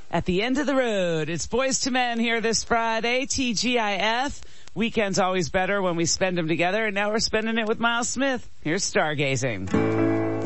At the end of the road, it's Boys to Men here this Friday, TGIF. Weekend's always better when we spend them together, and now we're spending it with Miles Smith. Here's Stargazing.